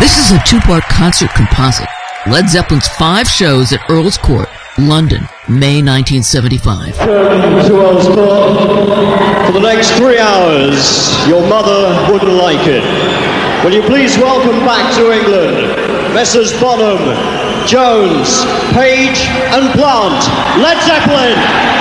This is a two-part concert composite. Led Zeppelin's 5 shows at Earl's Court, London, May 1975. To Earl's Court. For the next 3 hours, your mother wouldn't like it. Will you please welcome back to England, Messrs. Bonham, Jones, Page and Plant, Led Zeppelin.